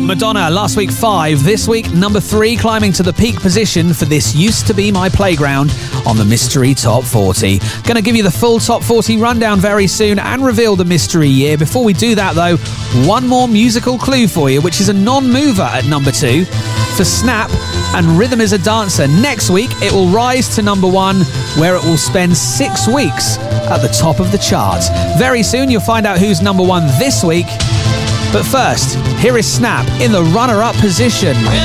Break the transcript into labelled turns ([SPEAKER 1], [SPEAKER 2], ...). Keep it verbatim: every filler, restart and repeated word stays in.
[SPEAKER 1] Madonna, last week five, this week number three, climbing to the peak position for This Used to Be My Playground on the Mystery Top forty. Gonna give you the full Top forty rundown very soon and reveal the mystery year. Before we do that though, one more musical clue for you, which is a non-mover at number two. For Snap and Rhythm is a Dancer, next week it will rise to number one, where it will spend six weeks at the top of the charts. Very soon you'll find out who's number one this week. But first, here is Snap in the runner-up position.